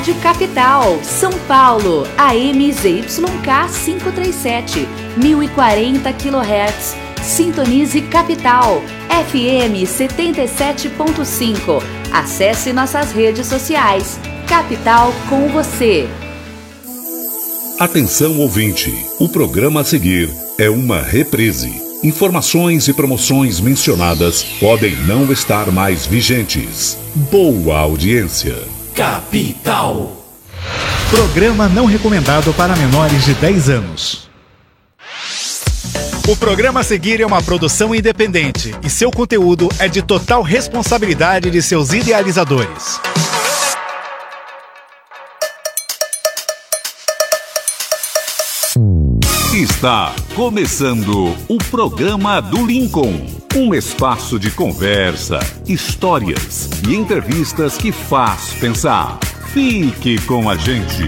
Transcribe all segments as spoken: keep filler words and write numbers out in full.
Rádio Capital, São Paulo, A M Z Y K quinhentos e trinta e sete, mil e quarenta quilohertz. Sintonize Capital, F M setenta e sete ponto cinco. Acesse nossas redes sociais. Capital com você. Atenção ouvinte, o programa a seguir é uma reprise. Informações e promoções mencionadas podem não estar mais vigentes. Boa audiência. Capital. Programa não recomendado para menores de dez anos. O programa a seguir é uma produção independente e seu conteúdo é de total responsabilidade de seus idealizadores. Está começando o programa do Lincoln, um espaço de conversa, histórias e entrevistas que faz pensar. Fique com a gente.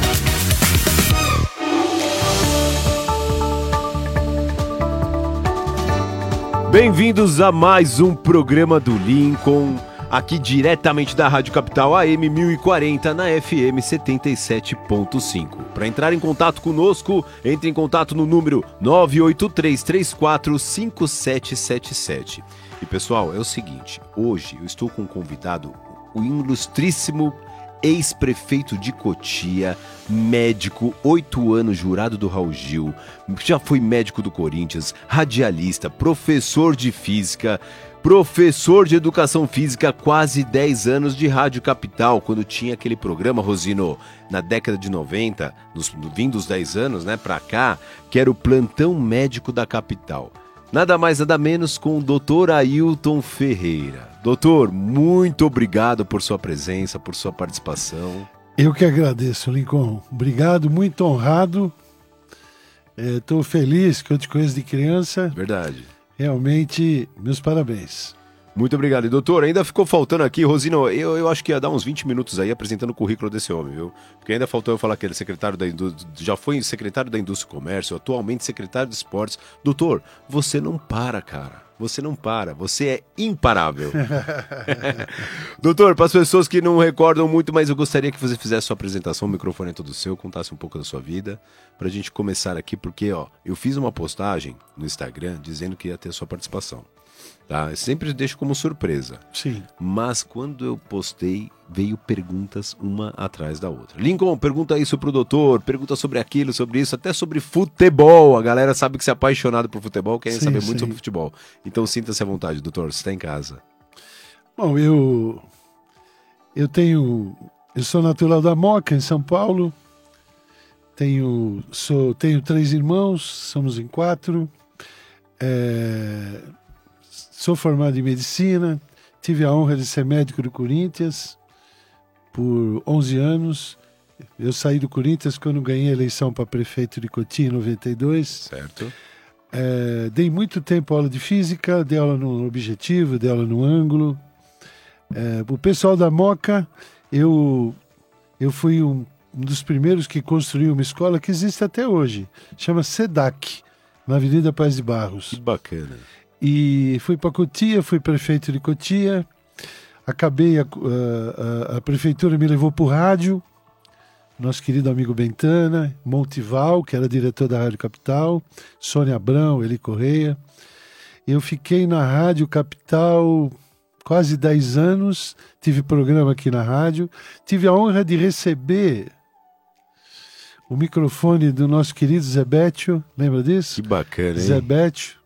Bem-vindos a mais um programa do Lincoln, aqui diretamente da Rádio Capital A M mil e quarenta na F M setenta e sete ponto cinco. Para entrar em contato conosco, entre em contato no número nove oito três três quatro cinco sete sete sete. E pessoal, é o seguinte, hoje eu estou com um convidado, o ilustríssimo ex-prefeito de Cotia, médico, oito anos, jurado do Raul Gil, já foi médico do Corinthians, radialista, professor de física, professor de educação física, quase dez anos de Rádio Capital, quando tinha aquele programa, Rosino, na década de noventa, nos, vindo os dez anos, né, pra cá, que era o Plantão Médico da Capital. Nada mais, nada menos com o doutor Ailton Ferreira. Doutor, muito obrigado por sua presença, por sua participação. Eu que agradeço, Lincoln. Obrigado, muito honrado. Estou é, feliz que eu te conheço de criança. Verdade. Realmente, meus parabéns. Muito obrigado. E doutor, ainda ficou faltando aqui, Rosino, eu, eu acho que ia dar uns vinte minutos aí apresentando o currículo desse homem, viu? Porque ainda faltou eu falar que ele é secretário da indústria, já foi secretário da Indústria e Comércio, atualmente secretário de Esportes. Doutor, você não para, cara. Você não para, você é imparável. Doutor, para as pessoas que não recordam muito, mas eu gostaria que você fizesse sua apresentação, o microfone é todo seu, contasse um pouco da sua vida, pra gente começar aqui, porque ó, eu fiz uma postagem no Instagram dizendo que ia ter a sua participação. Tá? Eu sempre deixo como surpresa. Sim. Mas quando eu postei, veio perguntas uma atrás da outra. Lincoln, pergunta isso pro doutor, pergunta sobre aquilo, sobre isso, até sobre futebol. A galera sabe que você é apaixonado por futebol, quer saber muito sobre futebol. Então sinta-se à vontade, doutor, você está em casa. Bom, eu eu tenho eu sou natural da Moca, em São Paulo. Tenho sou tenho três irmãos, somos em quatro. É... Sou formado em medicina, tive a honra de ser médico do Corinthians por onze anos. Eu saí do Corinthians quando ganhei a eleição para prefeito de Cotia em noventa e dois. Certo. É, dei muito tempo aula de física, dei aula no Objetivo, dei aula no Ângulo. É, o pessoal da Moca, eu, eu fui um, um dos primeiros que construiu uma escola que existe até hoje. Chama SEDAC, na Avenida Paz de Barros. Que bacana. E fui para Cotia, fui prefeito de Cotia, acabei, a, a, a prefeitura me levou para o rádio, nosso querido amigo Bentana, Montival, que era diretor da Rádio Capital, Sônia Abrão, Eli Correia. Eu fiquei na Rádio Capital quase dez anos, tive programa aqui na rádio, tive a honra de receber o microfone do nosso querido Zé Bétio, lembra disso? Que bacana, hein? Zé Bétio.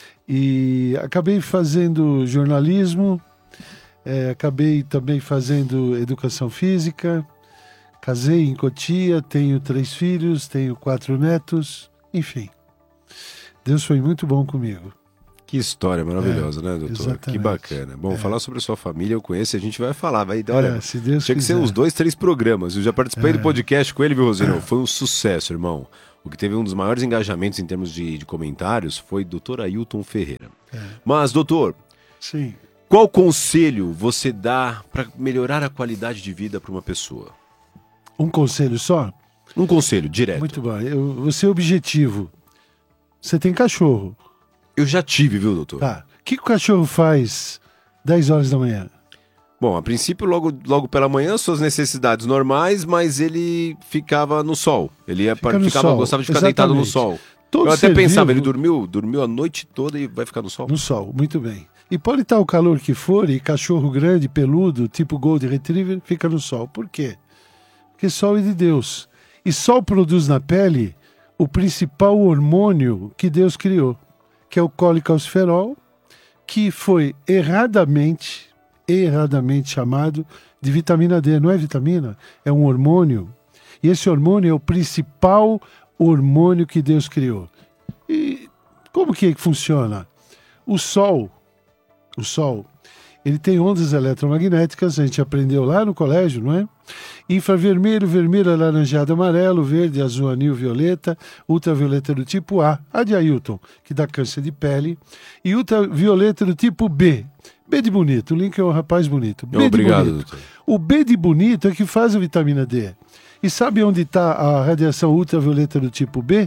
E acabei fazendo jornalismo, é, acabei também fazendo educação física, casei em Cotia, tenho três filhos, tenho quatro netos, enfim. Deus foi muito bom comigo. Que história maravilhosa, é, né, doutor? Exatamente. Que bacana. Bom, é. Falar sobre a sua família, eu conheço, a gente vai falar. Vai, olha, é, se Deus tinha quiser. que ser uns dois, três programas. Eu já participei é. do podcast com ele, viu, Rosino? É. Foi um sucesso, irmão. O que teve um dos maiores engajamentos em termos de, de comentários foi doutor Ailton Ferreira. É. Mas, doutor, sim. Qual conselho você dá para melhorar a qualidade de vida para uma pessoa? Um conselho só? Um conselho, direto. Muito bom. Eu, você é objetivo. Você tem cachorro. Eu já tive, viu, doutor? Tá. O que, que o cachorro faz dez horas da manhã? Bom, a princípio, logo, logo pela manhã, suas necessidades normais, mas ele ficava no sol. Ele ia, Fica no ficava, sol, gostava de ficar exatamente. deitado no sol. Todo Eu até ser pensava, vivo- ele dormiu, dormiu a noite toda e vai ficar no sol. No sol, muito bem. E pode estar o calor que for, e cachorro grande, peludo, tipo Golden Retriever, fica no sol. Por quê? Porque sol é de Deus. E sol produz na pele o principal hormônio que Deus criou, que é o colicalciferol, que foi erradamente, erradamente chamado de vitamina D. Não é vitamina, é um hormônio. E esse hormônio é o principal hormônio que Deus criou. E como que funciona? O Sol, o Sol, ele tem ondas eletromagnéticas, a gente aprendeu lá no colégio, não é? Infravermelho, vermelho, alaranjado, amarelo, verde, azul, anil, violeta, ultravioleta do tipo A, a de Ailton, que dá câncer de pele, e ultravioleta do tipo B, B de bonito, o Link é um rapaz bonito. B Obrigado, de bonito. doutor. O B de bonito é que faz a vitamina D. E sabe onde está a radiação ultravioleta do tipo B?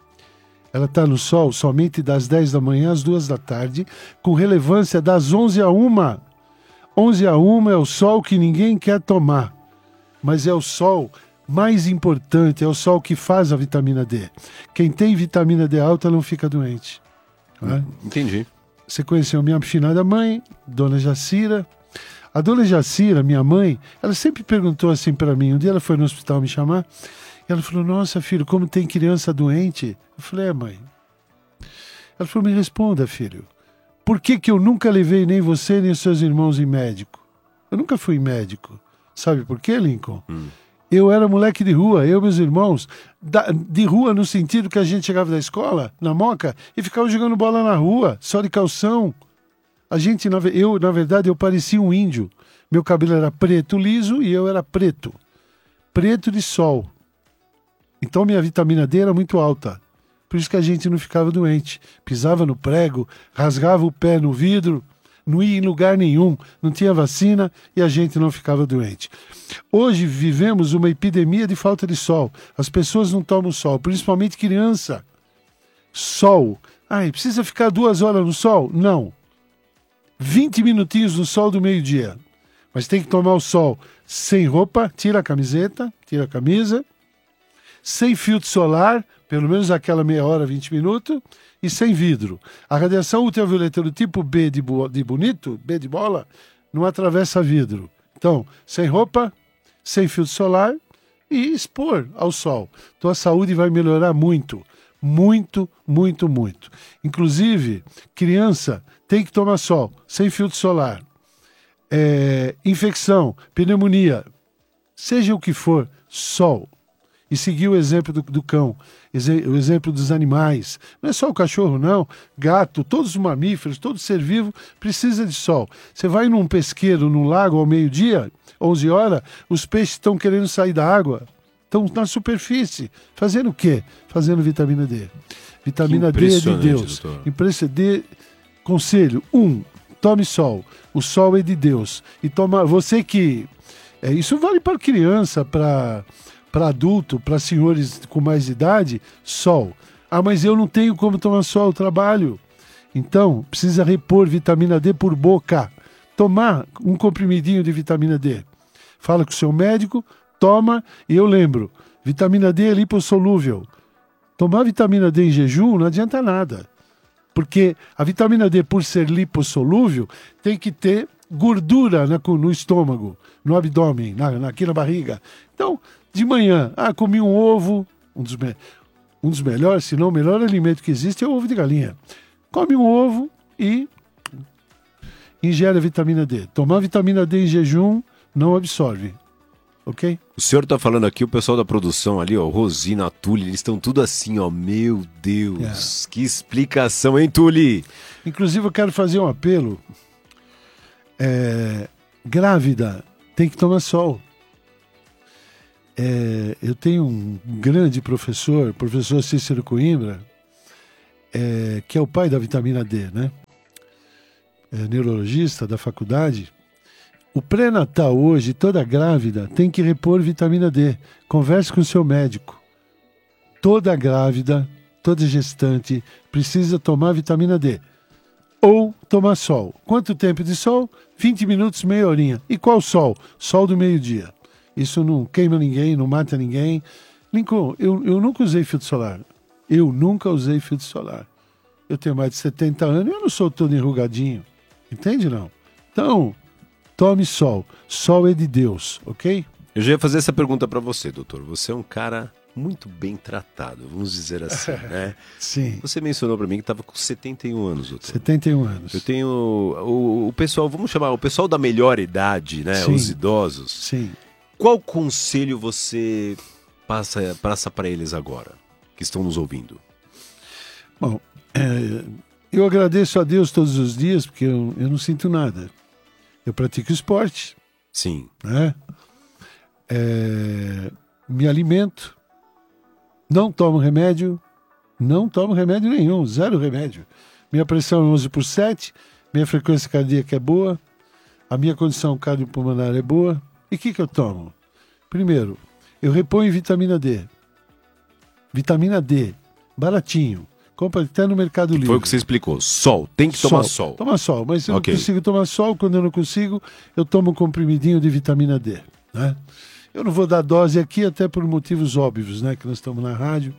Ela está no Sol somente das dez da manhã às duas da tarde, com relevância das onze a uma. onze a uma é o Sol que ninguém quer tomar, mas é o Sol mais importante, é o Sol que faz a vitamina D. Quem tem vitamina D alta não fica doente. Não é? Entendi. Você conheceu minha finada mãe, Dona Jacira. A Dona Jacira, minha mãe, ela sempre perguntou assim para mim. Um dia ela foi no hospital me chamar e ela falou, nossa, filho, como tem criança doente? Eu falei, é, mãe. Ela falou, me responda, filho. Por que que eu nunca levei nem você nem os seus irmãos em médico? Eu nunca fui médico. Sabe por quê, Lincoln? Hum. Eu era moleque de rua, eu e meus irmãos, da, de rua no sentido que a gente chegava da escola, na Moca, e ficava jogando bola na rua, só de calção. A gente, eu, na verdade, eu parecia um índio. Meu cabelo era preto liso e eu era preto. Preto de sol. Então minha vitamina D era muito alta. Por isso que a gente não ficava doente. Pisava no prego, rasgava o pé no vidro, não ia em lugar nenhum, não tinha vacina e a gente não ficava doente. Hoje vivemos uma epidemia de falta de sol. As pessoas não tomam sol, principalmente criança. Sol. Ai, precisa ficar duas horas no sol? Não. vinte minutinhos no sol do meio-dia. Mas tem que tomar o sol sem roupa, tira a camiseta, tira a camisa, sem filtro solar, pelo menos aquela meia hora, vinte minutos, e sem vidro. A radiação ultravioleta do tipo B de, bo- de bonito, B de bola, não atravessa vidro. Então, sem roupa, sem filtro solar e expor ao sol. Então a saúde vai melhorar muito, muito, muito, muito. Inclusive, criança tem que tomar sol, sem filtro solar. É, infecção, pneumonia, seja o que for, sol. E seguir o exemplo do, do cão, exe- o exemplo dos animais. Não é só o cachorro, não. Gato, todos os mamíferos, todo ser vivo precisa de sol. Você vai num pesqueiro, num lago ao meio-dia, onze horas, os peixes estão querendo sair da água. Estão na superfície. Fazendo o quê? Fazendo vitamina D. Vitamina D é de Deus. Impressionante. Conselho, um, tome sol. O sol é de Deus. E toma, você que... É, isso vale para criança, para... para adulto, para senhores com mais idade, sol. Ah, mas eu não tenho como tomar sol, eu trabalho. Então, precisa repor vitamina D por boca. Tomar um comprimidinho de vitamina D. Fala com o seu médico, toma, e eu lembro, vitamina D é lipossolúvel. Tomar vitamina D em jejum não adianta nada. Porque a vitamina D, por ser lipossolúvel, tem que ter gordura na, no estômago, no abdômen, na, aqui na barriga. Então, de manhã, ah, comi um ovo, um dos, me- um dos melhores, se não o melhor alimento que existe é o ovo de galinha. Come um ovo e ingere a vitamina D. Tomar vitamina D em jejum não absorve, ok? O senhor tá falando aqui, o pessoal da produção ali, ó, Rosina, Tuli, eles estão tudo assim, ó, meu Deus, que explicação, hein, Tuli? Inclusive eu quero fazer um apelo. É, grávida tem que tomar sol. É, eu tenho um grande professor, professor Cícero Coimbra, é, que é o pai da vitamina D, né? É neurologista da faculdade. O pré-natal hoje, toda grávida tem que repor vitamina D. Converse com o seu médico. Toda grávida, toda gestante precisa tomar vitamina D. ou tomar sol. Quanto tempo de sol? vinte minutos, meia horinha. E qual sol? Sol do meio-dia. Isso não queima ninguém, não mata ninguém. Lincoln, eu, eu nunca usei filtro solar. Eu nunca usei filtro solar. Eu tenho mais de setenta anos e eu não sou todo enrugadinho. Entende, não? Então, tome sol. Sol é de Deus, ok? Eu já ia fazer essa pergunta para você, doutor. Você é um cara muito bem tratado, vamos dizer assim, né? Sim. Você mencionou para mim que estava com setenta e um anos, doutor. setenta e um anos. Eu tenho o, o pessoal, vamos chamar o pessoal da melhor idade, né? Sim. Os idosos. Sim. Qual conselho você passa passa para eles agora, que estão nos ouvindo? Bom, é, eu agradeço a Deus todos os dias, porque eu, eu não sinto nada. Eu pratico esporte. Sim. Né? É, me alimento. Não tomo remédio. Não tomo remédio nenhum. Zero remédio. Minha pressão é onze por sete. Minha frequência cardíaca é boa. A minha condição cardiopulmonar é boa. E o que, que eu tomo? Primeiro, eu reponho vitamina D. Vitamina D. Baratinho. Compra até no Mercado Livre. Foi o que você explicou. Sol. Tem que tomar sol. Toma sol. Mas se eu Ok. não consigo tomar sol, quando eu não consigo, eu tomo um comprimidinho de vitamina D. Né? Eu não vou dar dose aqui, até por motivos óbvios, né? Que nós estamos na rádio.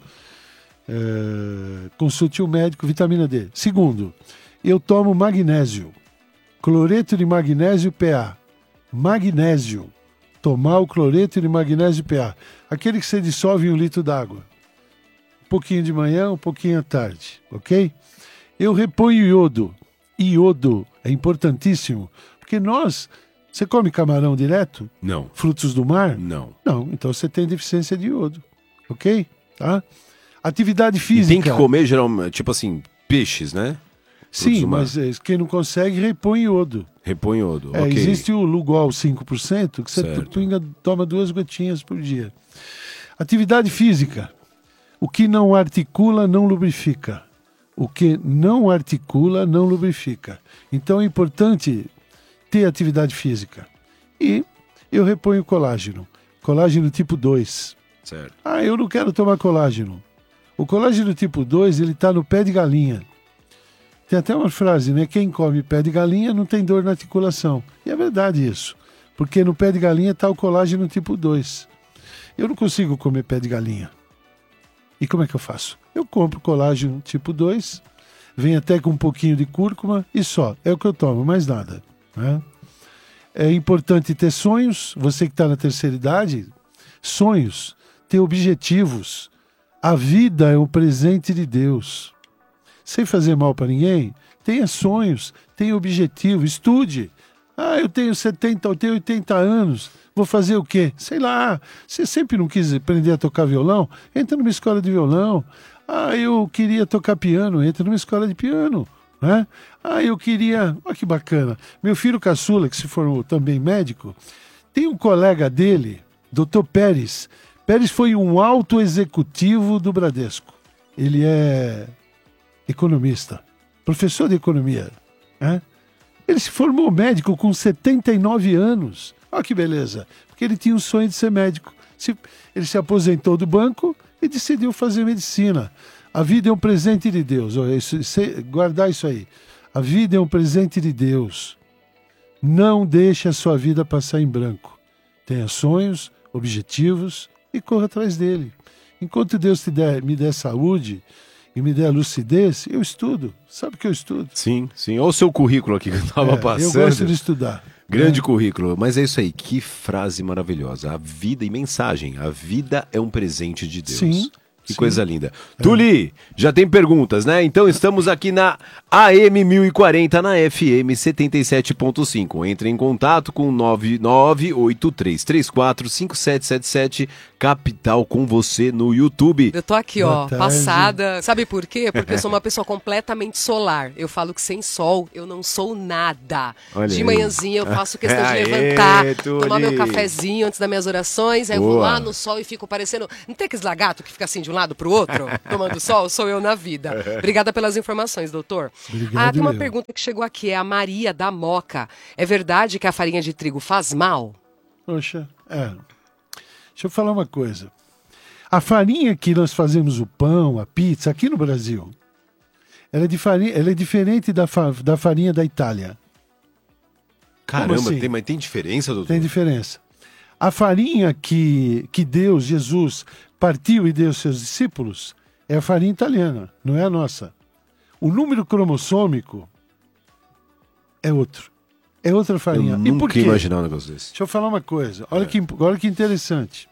É... Consulte o médico, vitamina D. Segundo, eu tomo magnésio. Cloreto de magnésio P A. Magnésio. Tomar o cloreto de magnésio P A. Aquele que você dissolve em um litro d'água. Um pouquinho de manhã, um pouquinho à tarde. Ok? Eu reponho iodo. Iodo é importantíssimo. Porque nós... Você come camarão direto? Não. Frutos do mar? Não. Não, então você tem deficiência de iodo. Ok? Tá? Atividade E física. tem que comer, geralmente, tipo assim, peixes, né? Frutos Sim, do mar. mas é, quem não consegue, repõe iodo. Repõe iodo. É, Ok. existe o Lugol cinco por cento, que você Certo. pinga, toma duas gotinhas por dia. Atividade física. O que não articula, não lubrifica. O que não articula, não lubrifica. Então é importante ter atividade física. E eu reponho colágeno. Colágeno tipo dois. Certo. Ah, eu não quero tomar colágeno. O colágeno tipo dois, ele está no pé de galinha. Tem até uma frase, né? Quem come pé de galinha não tem dor na articulação. E é verdade isso. Porque no pé de galinha está o colágeno tipo dois. Eu não consigo comer pé de galinha. E como é que eu faço? Eu compro colágeno tipo dois, vem até com um pouquinho de cúrcuma e só. É o que eu tomo, mais nada. Né? É importante ter sonhos. Você que está na terceira idade, sonhos, ter objetivos. A vida é um presente de Deus. Sem fazer mal para ninguém, tenha sonhos, tenha objetivo, estude. Ah, eu tenho setenta, eu tenho oitenta anos, vou fazer o quê? Sei lá, você sempre não quis aprender a tocar violão? Entra numa escola de violão. Ah, eu queria tocar piano, entra numa escola de piano. Né? Ah, eu queria... Olha que bacana. Meu filho caçula, que se formou também médico, tem um colega dele, doutor Pérez. Pérez foi um alto executivo do Bradesco. Ele é economista, professor de economia. Né? Ele se formou médico com setenta e nove anos. Olha que beleza. Porque ele tinha um sonho de ser médico. Se, ele se aposentou do banco e decidiu fazer medicina. A vida é um presente de Deus. Olha, isso, isso, guardar isso aí. A vida é um presente de Deus. Não deixe a sua vida passar em branco. Tenha sonhos, objetivos e corra atrás dele. Enquanto Deus te der, me der saúde e me der lucidez, eu estudo. Sabe que eu estudo? Sim, sim. Olha o seu currículo aqui que eu estava É, passando. eu gosto de estudar. Grande É. currículo, mas é isso aí, que frase maravilhosa. A vida e mensagem, a vida é um presente de Deus. Sim, Que sim. coisa linda. Tuli, já tem perguntas, né? Então estamos aqui na A M mil e quarenta, na F M setenta e sete ponto cinco. Entre em contato com nove nove oito três três quatro cinco sete sete sete, Capital com você no YouTube. Eu tô aqui, Boa ó, tarde. passada. Sabe por quê? Porque eu sou uma pessoa completamente solar. Eu falo que sem sol eu não sou nada. Olha de aí. manhãzinha eu faço questão de Aê, levantar, Tuli. tomar meu cafezinho antes das minhas orações, aí eu vou Boa. lá no sol e fico parecendo... Não tem aqueles lagartos que fica assim de um lado pro outro, tomando sol? Sou eu na vida. Obrigada pelas informações, doutor. Obrigado, ah, tem uma eu. pergunta que chegou aqui, é a Maria da Moca. É verdade que a farinha de trigo faz mal? Poxa, é. Deixa eu falar uma coisa. A farinha que nós fazemos o pão, a pizza, aqui no Brasil, Ela é, de farinha, ela é diferente da, fa, da farinha da Itália. Caramba, assim? tem, mas tem diferença, doutor? Tem diferença. A farinha que, que Deus, Jesus, partiu e deu aos seus discípulos é a farinha italiana, não é a nossa. O número cromossômico é outro. É outra farinha. Eu e nunca por quê? imaginar um negócio desse. Deixa eu falar uma coisa. Olha, É. que, olha que interessante.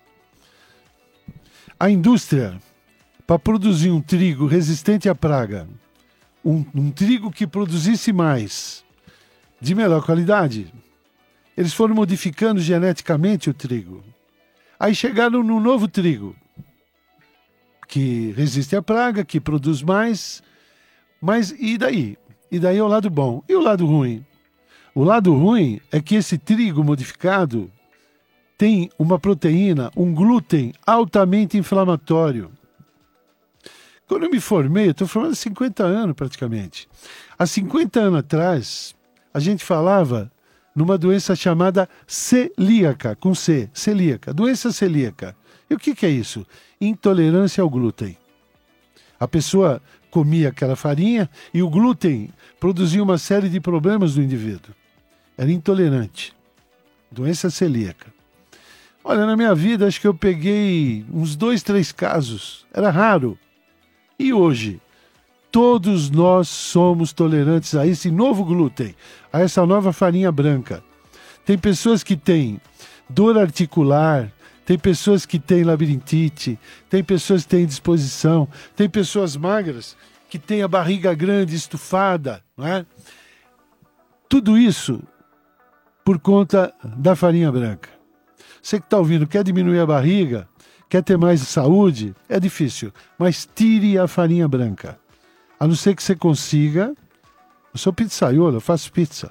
A indústria, para produzir um trigo resistente à praga, um, um trigo que produzisse mais, de melhor qualidade, eles foram modificando geneticamente o trigo. Aí chegaram no novo trigo, que resiste à praga, que produz mais, mas e daí? E daí é o lado bom. E o lado ruim? O lado ruim é que esse trigo modificado tem uma proteína, um glúten altamente inflamatório. Quando eu me formei, eu estou formando há cinquenta anos praticamente. Há cinquenta anos atrás, a gente falava numa doença chamada celíaca, com C, celíaca, doença celíaca. E o que, que é isso? Intolerância ao glúten. A pessoa comia aquela farinha e o glúten produzia uma série de problemas no indivíduo. Era intolerante. Doença celíaca. Olha, na minha vida, acho que eu peguei uns dois, três casos. Era raro. E hoje, todos nós somos tolerantes a esse novo glúten, a essa nova farinha branca. Tem pessoas que têm dor articular, tem pessoas que têm labirintite, tem pessoas que têm disposição, tem pessoas magras que têm a barriga grande, estufada, não é? Tudo isso por conta da farinha branca. Você que está ouvindo, quer diminuir a barriga, quer ter mais saúde, é difícil, mas tire a farinha branca. A não ser que você consiga. Eu sou pizzaiolo, eu faço pizza.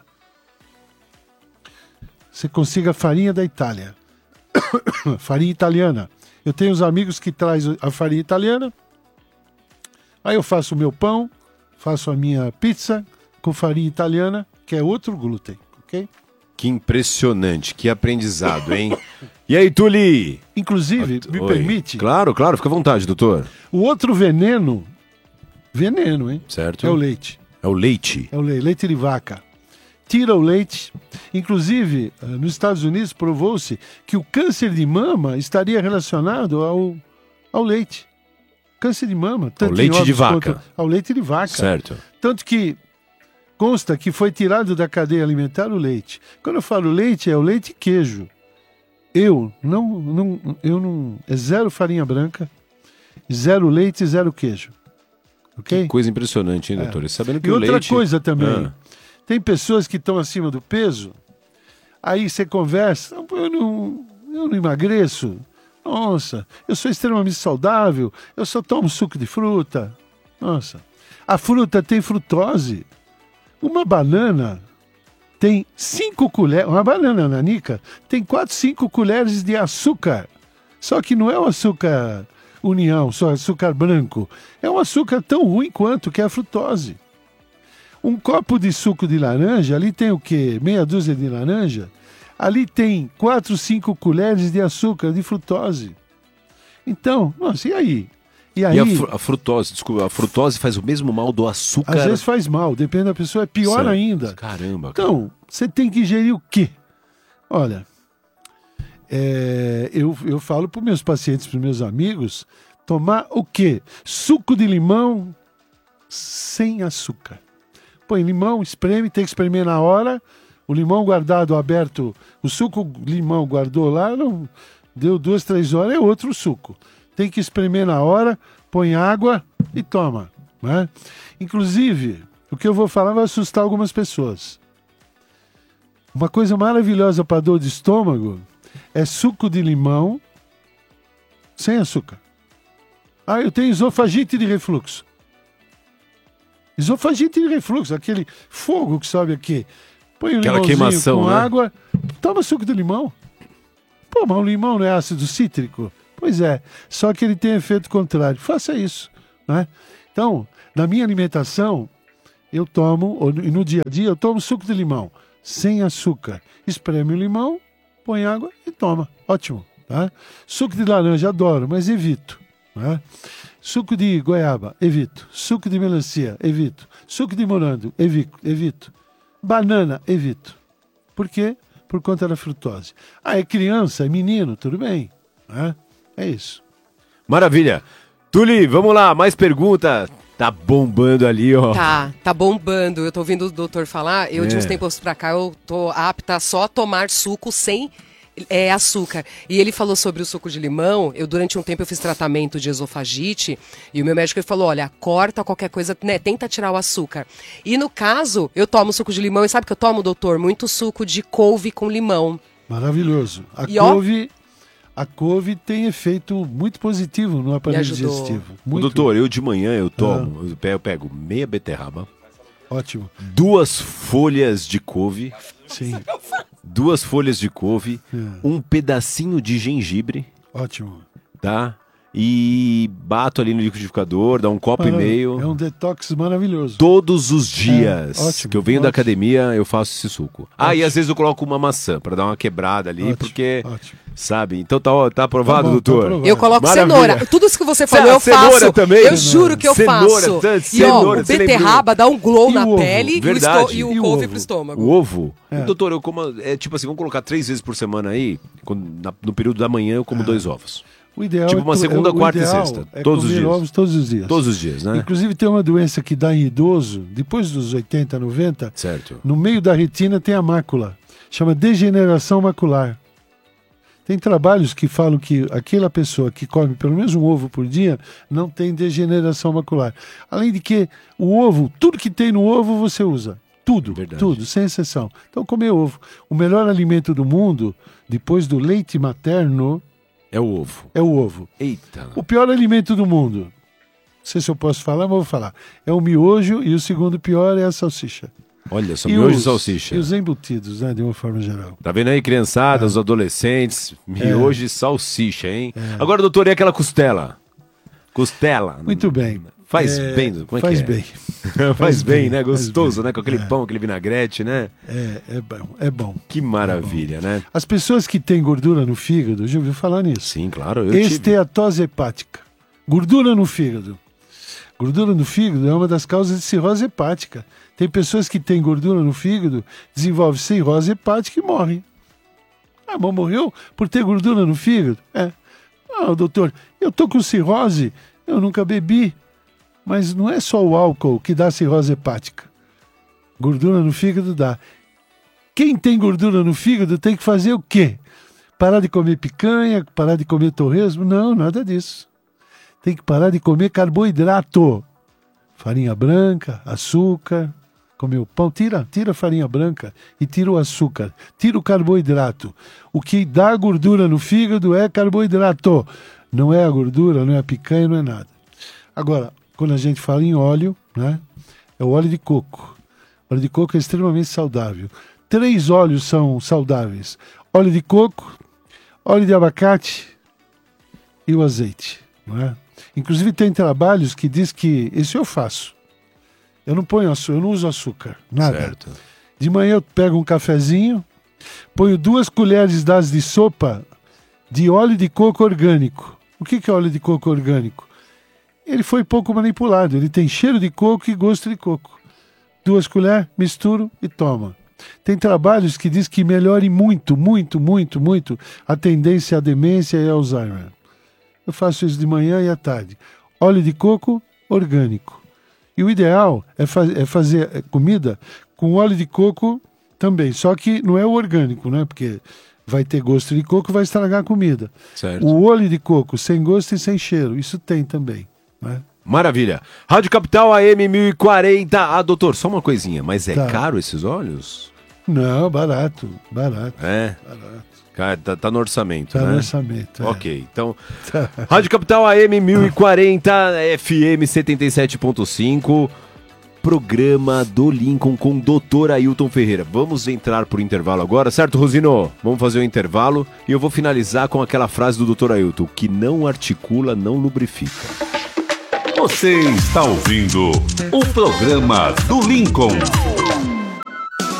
Você consiga a farinha da Itália. Farinha italiana. Eu tenho uns amigos que trazem a farinha italiana. Aí eu faço o meu pão, faço a minha pizza com farinha italiana, que é outro glúten, ok? Que impressionante, que aprendizado, hein? E aí, Tuli? Inclusive, me Oi. permite, Claro, claro, fica à vontade, doutor. o outro veneno, veneno, hein? Certo? É o leite. É o leite. É o leite, leite de vaca. Tira o leite. Inclusive, eh, nos Estados Unidos provou-se que o câncer de mama estaria relacionado ao, ao leite. Câncer de mama. Tanto em leite de ovos vaca. quanto ao leite de vaca. Certo. Tanto que consta que foi tirado da cadeia alimentar o leite. Quando eu falo leite, é o leite e queijo. Eu não, não, eu não, é zero farinha branca, zero leite e zero queijo. Ok? Que coisa impressionante, hein, doutor? E sabendo que E o outra leite... coisa também, Ah. tem pessoas que estão acima do peso, aí você conversa, eu não, eu não emagreço, nossa, eu sou extremamente saudável, eu só tomo suco de fruta. Nossa, a fruta tem frutose. Uma banana tem cinco colheres, uma banana nanica tem quatro, cinco colheres de açúcar. Só que não é o açúcar união, só açúcar branco. É um açúcar tão ruim quanto, que é a frutose. Um copo de suco de laranja, ali tem o quê? Meia dúzia de laranja? Ali tem quatro, cinco colheres de açúcar, de frutose. Então, nossa, e aí? E aí, E a, fru- a frutose, desculpa, a frutose faz o mesmo mal do açúcar? às vezes faz mal, depende da pessoa, é pior Certo. ainda. Caramba, cara. Então, você tem que ingerir o quê? Olha, é, eu, eu falo para os meus pacientes, para os meus amigos, tomar o quê? Suco de limão sem açúcar. Põe limão, espreme, tem que espremer na hora. O limão guardado, aberto, o suco de limão guardou lá, não, deu duas, três horas, é outro suco. Tem que espremer na hora, põe água e toma. Né? Inclusive, o que eu vou falar vai assustar algumas pessoas. Uma coisa maravilhosa para dor de estômago é suco de limão sem açúcar. Ah, eu tenho esofagite de refluxo. Esofagite de refluxo, aquele fogo que sobe aqui. Põe um Aquela limãozinho queimação, com né? água, toma suco de limão. Pô, mas o limão não é ácido cítrico? Pois é, só que ele tem efeito contrário. Faça isso, né? Então, na minha alimentação, eu tomo, ou no- e no dia a dia, eu tomo suco de limão, sem açúcar. Espreme o limão, põe água e toma. Ótimo, tá? Suco de laranja, adoro, mas evito, Né? Suco de goiaba, evito. Suco de melancia, evito. Suco de morango, evito. evito. Banana, evito. Por quê? Por conta da frutose. Ah, é criança, é menino, tudo bem. Né? É isso. Maravilha. Tuli, vamos lá, mais pergunta. Tá bombando ali, ó. Tá, tá bombando. Eu tô ouvindo o doutor falar. Eu, É. de uns tempos pra cá, eu tô apta só a tomar suco sem é, açúcar. E ele falou sobre o suco de limão. Eu, durante um tempo, eu fiz tratamento de esofagite. E o meu médico ele falou, olha, corta qualquer coisa, né? Tenta tirar o açúcar. E no caso, eu tomo suco de limão. E sabe o que eu tomo, doutor? Muito suco de couve com limão. Maravilhoso. A E ó- couve... A couve tem efeito muito positivo no aparelho ajudou. digestivo. Ô, Muito doutor, eu de manhã eu tomo, eu pego, eu pego meia beterraba, ótimo. duas folhas de couve, Sim, duas folhas de couve, É. um pedacinho de gengibre, ótimo. tá? E bato ali no liquidificador, dá um copo Maravilha. e meio. É um detox maravilhoso. Todos os dias É, ótimo, que eu venho da ótimo. academia, eu faço esse suco. Ah, e Ótimo. às vezes eu coloco uma maçã pra dar uma quebrada ali, Ótimo, porque, ótimo. sabe? Então tá, tá aprovado, Tá bom, tá doutor? aprovado. Eu coloco Maravilha. cenoura. Tudo isso que você falou, Ce- eu cenoura faço. também? Eu juro que eu Cenoura, faço. tá- E ó, cenoura, o você beterraba dá um glow E na o ovo? pele e o, Verdade. esto- e o E o couve ovo? pro estômago. O ovo? É. Doutor, eu como. É tipo assim, vamos colocar três vezes por semana aí. quando- na- no período da manhã eu como dois ovos. O ideal Tipo é uma tu- segunda, é, o quarta e ideal sexta, é todos os comer dias. ovos todos os dias. Todos os dias, né? Inclusive tem uma doença que dá em idoso, depois dos oitenta, noventa, Certo. no meio da retina tem a mácula. Chama degeneração macular. Tem trabalhos que falam que aquela pessoa que come pelo menos um ovo por dia não tem degeneração macular. Além de que o ovo, tudo que tem no ovo você usa. Tudo, Verdade. tudo, sem exceção. Então comer ovo. O melhor alimento do mundo, depois do leite materno, É o ovo. é o ovo. Eita. O pior alimento do mundo, não sei se eu posso falar, mas vou falar. É o miojo e o segundo pior é a salsicha. Olha só, E miojo e os- salsicha. E os embutidos, né, de uma forma geral. Tá vendo aí, criançada, os adolescentes? Miojo e salsicha, hein? Agora, doutor, e aquela costela? Costela. Muito bem. Faz É, bem, como é faz que é? bem. faz, Faz bem, bem, né? faz Gostoso, bem. né? Com aquele É. pão, aquele vinagrete, né? É, é bom, é bom. Que maravilha, né? As pessoas que têm gordura no fígado, já ouviu falar nisso? Sim, claro, eu tive. Esteatose hepática. Gordura no fígado. Gordura no fígado é uma das causas de cirrose hepática. Tem pessoas que têm gordura no fígado, desenvolvem cirrose hepática e morrem. Ah, mas morreu por ter gordura no fígado? É. Ah, doutor, eu tô com cirrose, eu nunca bebi. Mas não é só o álcool que dá cirrose hepática. Gordura no fígado dá. Quem tem gordura no fígado tem que fazer o quê? Parar de comer picanha, parar de comer torresmo? Não, nada disso. Tem que parar de comer carboidrato. Farinha branca, açúcar, comer o pão. Tira, tira a farinha branca e tira o açúcar. Tira o carboidrato. O que dá gordura no fígado é carboidrato. Não é a gordura, não é a picanha, não é nada. Agora, quando a gente fala em óleo, né, é o óleo de coco. O óleo de coco é extremamente saudável. Três óleos são saudáveis: óleo de coco, óleo de abacate e o azeite. Não é? Inclusive tem trabalhos que diz que isso eu faço. Eu não ponho açúcar, eu não uso açúcar, nada. Certo. De manhã eu pego um cafezinho, ponho duas colheres das de sopa de óleo de coco orgânico. O que que é óleo de coco orgânico? Ele foi pouco manipulado, ele tem cheiro de coco e gosto de coco. Duas colheres, misturo e toma. Tem trabalhos que diz que melhore muito, muito, muito, muito a tendência à demência e ao Alzheimer. Eu faço isso de manhã e à tarde. Óleo de coco orgânico. E o ideal é, faz, é fazer comida com óleo de coco também. Só que não é o orgânico, né? Porque vai ter gosto de coco e vai estragar a comida. Certo. O óleo de coco sem gosto e sem cheiro, isso tem também. Né? Maravilha. Rádio Capital A M mil e quarenta. Ah, doutor, só uma coisinha, mas é Tá. caro esses óleos? Não, barato, barato. É, barato. cara, tá, tá no orçamento, Tá né? no orçamento. é. Ok, então, Rádio Capital A M mil e quarenta, F M setenta e sete ponto cinco, programa do Lincoln com doutor Ailton Ferreira. Vamos entrar por intervalo agora, certo, Rosino? Vamos fazer o intervalo e eu vou finalizar com aquela frase do doutor Ailton: o que não articula, não lubrifica. Você está ouvindo o programa do Lincoln.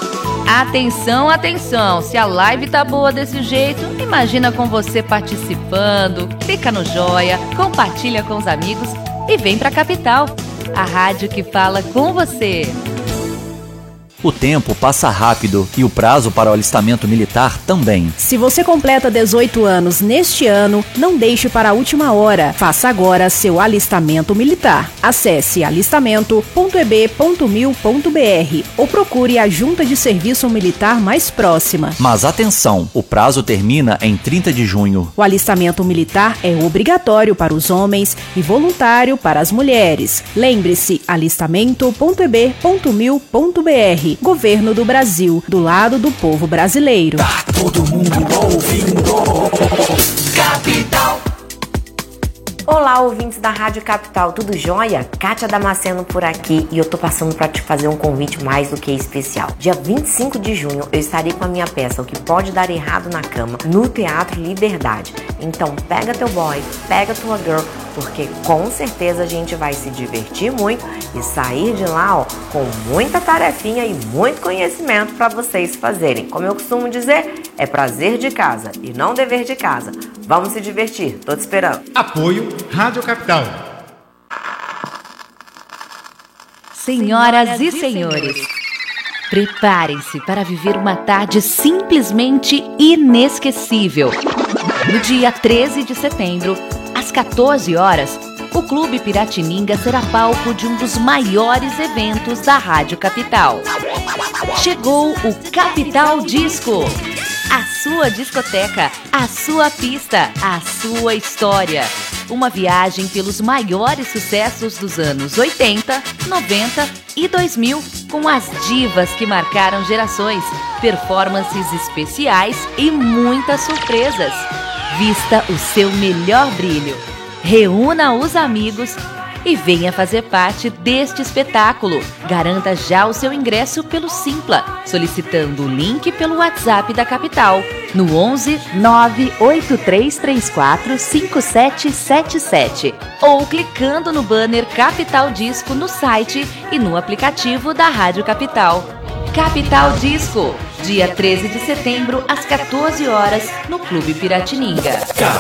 Atenção, atenção, se a live tá boa desse jeito, imagina com você participando, clica no joia, compartilha com os amigos e vem pra Capital, a rádio que fala com você. O tempo passa rápido e o prazo para o alistamento militar também. Se você completa dezoito anos neste ano, não deixe para a última hora. Faça agora seu alistamento militar. Acesse alistamento ponto e b ponto mil ponto b r ou procure a junta de serviço militar mais próxima. Mas atenção, o prazo termina em trinta de junho. O alistamento militar é obrigatório para os homens e voluntário para as mulheres. Lembre-se, alistamento ponto e b ponto mil ponto b r. Governo do Brasil, do lado do povo brasileiro. Tá todo mundo ouvindo Capital. Olá, ouvintes da Rádio Capital, tudo jóia? Kátia Damasceno por aqui e eu tô passando para te fazer um convite mais do que especial. Dia vinte e cinco de junho eu estarei com a minha peça O que Pode Dar Errado na Cama, no Teatro Liberdade. Então pega teu boy, pega tua girl, porque com certeza a gente vai se divertir muito e sair de lá ó, com muita tarefinha e muito conhecimento para vocês fazerem. Como eu costumo dizer, é prazer de casa e não dever de casa. Vamos se divertir, tô te esperando. Apoio Rádio Capital. Senhoras e senhores, preparem-se para viver uma tarde simplesmente inesquecível. No dia treze de setembro, às quatorze horas, o Clube Piratininga será palco de um dos maiores eventos da Rádio Capital. Chegou o Capital Disco. A sua discoteca, a sua pista, a sua história. Uma viagem pelos maiores sucessos dos anos oitenta, noventa e dois mil, com as divas que marcaram gerações, performances especiais e muitas surpresas. Vista o seu melhor brilho. Reúna os amigos e venha fazer parte deste espetáculo. Garanta já o seu ingresso pelo Simpla, solicitando o link pelo WhatsApp da Capital, no onze nove oito três três quatro cinco sete sete sete, ou clicando no banner Capital Disco no site e no aplicativo da Rádio Capital. Capital Disco, dia treze de setembro, às quatorze horas, no Clube Piratininga.